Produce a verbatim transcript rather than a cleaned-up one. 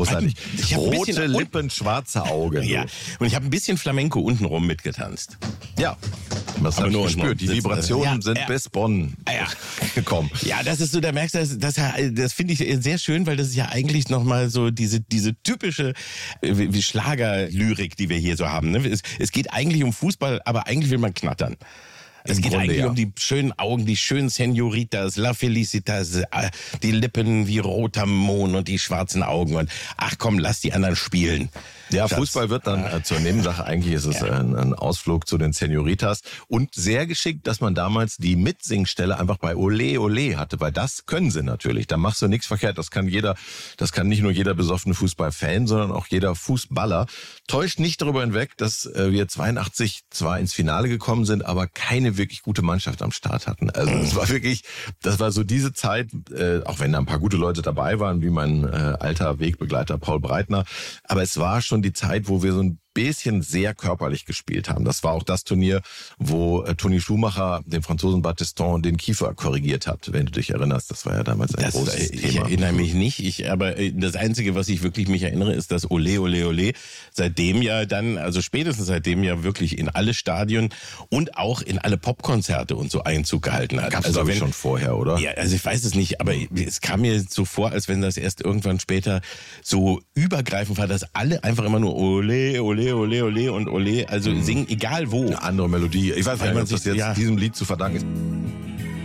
großartig. Ich hab ein Rote bisschen- Lippen, schwarze Augen. Ja, und ich habe ein bisschen Flamenco untenrum mitgetanzt. Ja. Das habe ich nur gespürt. Die sitzen- Vibrationen Ja, sind ja. bis Bonn Ja. gekommen. Ja, das ist so, da merkst du, das, das, das finde ich sehr schön, weil das ist ja eigentlich nochmal so diese, diese typische äh, wie Schlagerlyrik, die wir hier so haben. Ne? Es, es geht eigentlich um Fußball, aber eigentlich will man knattern. Es Im geht Grunde, eigentlich ja. um die schönen Augen, die schönen Senoritas, La Felicitas, äh, die Lippen wie roter Mond und die schwarzen Augen und ach komm, lass die anderen spielen. Ja, Schatz. Fußball wird dann äh, zur Nebensache. Eigentlich ist es Ja. ein, ein Ausflug zu den Senioritas. Und sehr geschickt, dass man damals die Mitsingstelle einfach bei Ole Ole hatte, weil das können sie natürlich. Da machst du nichts verkehrt. Das kann jeder, das kann nicht nur jeder besoffene Fußballfan, sondern auch jeder Fußballer. Täuscht nicht darüber hinweg, dass äh, wir zweiundachtzig zwar ins Finale gekommen sind, aber keine wirklich gute Mannschaft am Start hatten. Also es war wirklich, das war so diese Zeit, äh, auch wenn da ein paar gute Leute dabei waren, wie mein äh, alter Wegbegleiter Paul Breitner. Aber es war schon die Zeit, wo wir so ein bisschen sehr körperlich gespielt haben. Das war auch das Turnier, wo äh, Toni Schumacher den Franzosen Battiston den Kiefer korrigiert hat, wenn du dich erinnerst. Das war ja damals ein Das, großes ich Thema. erinnere mich nicht, ich, aber äh, das Einzige, was ich wirklich mich erinnere, ist, dass Ole, Ole, Ole seitdem ja dann, also spätestens seitdem ja wirklich in alle Stadien und auch in alle Popkonzerte und so Einzug gehalten hat. Gab's also glaube ich schon vorher, oder? Ja, also ich weiß es nicht, aber es kam mir so vor, als wenn das erst irgendwann später so übergreifend war, dass alle einfach immer nur Ole, Ole, Ole, Ole und Ole, also singen, egal wo. Eine andere Melodie. Ich weiß Weil nicht, man ob das sich- jetzt ja. diesem Lied zu verdanken ist.